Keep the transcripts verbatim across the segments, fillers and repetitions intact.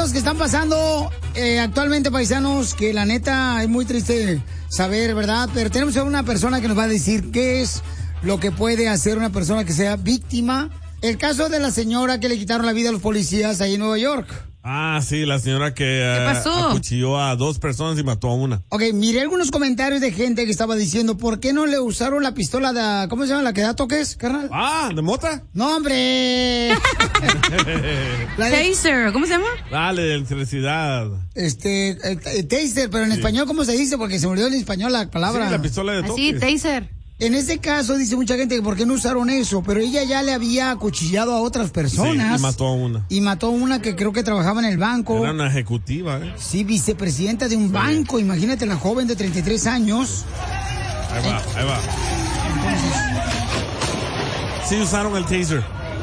cosas que están pasando eh, actualmente, paisanos, que la neta es muy triste saber, ¿verdad? Pero tenemos a una persona que nos va a decir qué es lo que puede hacer una persona que sea víctima. El caso de la señora que le quitaron la vida a los policías ahí en Nueva York. Ah, sí, la señora que uh, acuchilló a dos personas y mató a una. Ok, miré algunos comentarios de gente que estaba diciendo, ¿por qué no le usaron la pistola de, ¿cómo se llama? ¿La que da toques, carnal? Ah, ¿de mota? No, hombre. La de... Taser, ¿cómo se llama? Dale, de electricidad. Este, el, el taser, pero en sí. español, ¿cómo se dice? Porque se me olvidó en español la palabra. Sí, la pistola de toques. Sí, taser. En este caso, dice mucha gente que por qué no usaron eso, pero ella ya le había acuchillado a otras personas. Sí, y mató a una. Y mató a una que creo que trabajaba en el banco. Era una ejecutiva, ¿eh? Sí, vicepresidenta de un sí. banco. Imagínate, la joven de treinta y tres años. Ahí va, ahí va. Sí usaron el taser.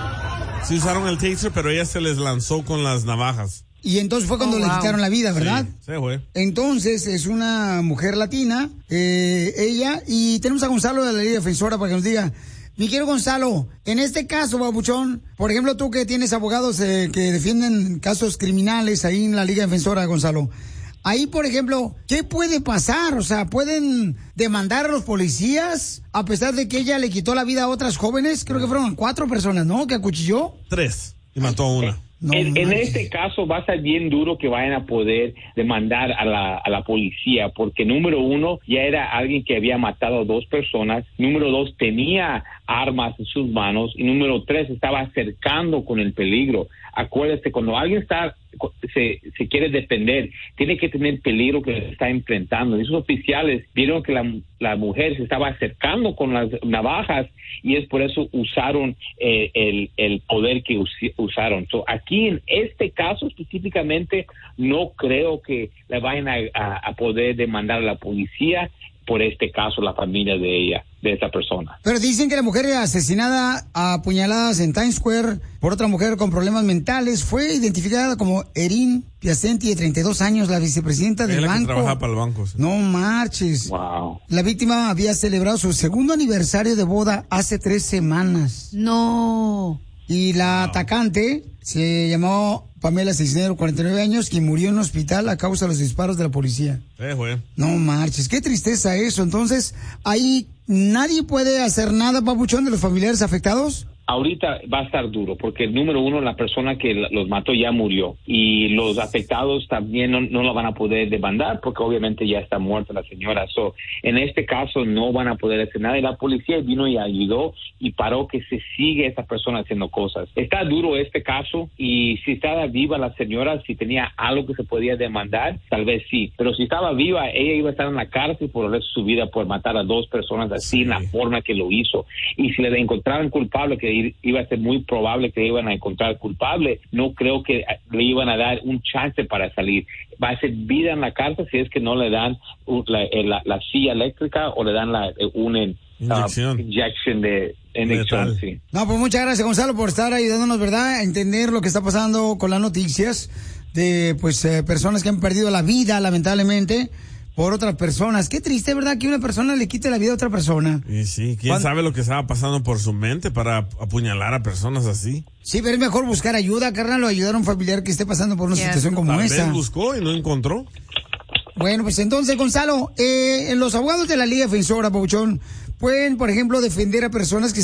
Sí usaron el taser, pero ella se les lanzó con las navajas. Y entonces fue cuando oh, le wow. quitaron la vida, ¿verdad? Sí, sí, güey. Entonces, es una mujer latina, eh, ella, y tenemos a Gonzalo de la Liga Defensora para que nos diga, mi querido Gonzalo, en este caso, babuchón, por ejemplo, tú que tienes abogados eh, que defienden casos criminales ahí en la Liga Defensora, Gonzalo, ahí, por ejemplo, ¿qué puede pasar? O sea, ¿pueden demandar a los policías a pesar de que ella le quitó la vida a otras jóvenes? Creo que fueron cuatro personas, ¿no? ¿Que acuchilló? Tres, y mató a una. No, en, en este caso va a ser bien duro que vayan a poder demandar a la, a la policía, porque número uno, ya era alguien que había matado a dos personas, número dos, tenía armas en sus manos, y número tres, estaba acercando con el peligro. Acuérdate, cuando alguien está se, se quiere defender, tiene que tener peligro que se está enfrentando. Esos oficiales vieron que la, la mujer se estaba acercando con las navajas y es por eso usaron eh, el, el poder que us, usaron. So, aquí en este caso específicamente no creo que le vayan a, a, a poder demandar a la policía por este caso, la familia de ella, de esa persona. Pero dicen que la mujer asesinada a puñaladas en Times Square por otra mujer con problemas mentales fue identificada como Erin Piacenti, de treinta y dos años, la vicepresidenta del banco. Que trabaja para el banco. Sí. No marches. Wow. La víctima había celebrado su segundo aniversario de boda hace tres semanas. No. Y la wow. atacante se llamó Pamela Cisneros, cuarenta y nueve años, quien murió en un hospital a causa de los disparos de la policía. Eh, güey. No marches, qué tristeza eso. Entonces, ahí nadie puede hacer nada, papuchón, de los familiares afectados. Ahorita va a estar duro, porque el número uno, la persona que los mató ya murió, y los afectados también no, no la van a poder demandar, porque obviamente ya está muerta la señora. So, en este caso no van a poder hacer nada, y la policía vino y ayudó y paró que se sigue esa persona haciendo cosas. Está duro este caso, y si estaba viva la señora, si tenía algo que se podía demandar, tal vez sí, pero si estaba viva, ella iba a estar en la cárcel por el resto de su vida por matar a dos personas así, sí. en la forma que lo hizo, y si le encontraran culpable, que iba a ser muy probable que le iban a encontrar culpable, no creo que le iban a dar un chance para salir. Va a ser vida en la cárcel si es que no le dan la, la, la silla eléctrica o le dan la una inyección, uh, inyección de inyección, sí. No, pues muchas gracias, Gonzalo, por estar ayudándonos, ¿verdad?, a entender lo que está pasando con las noticias de pues eh, personas que han perdido la vida, lamentablemente, por otras personas. Qué triste, ¿verdad?, que una persona le quite la vida a otra persona. Y sí, ¿quién ¿Cuándo? sabe lo que estaba pasando por su mente para apuñalar a personas así? Sí, pero es mejor buscar ayuda, carnal, o ayudar a un familiar que esté pasando por una yeah. situación como Tal esa. Vez buscó y no encontró. Bueno, pues entonces, Gonzalo, eh, los abogados de la Liga Defensora, Pabuchón, pueden, por ejemplo, defender a personas que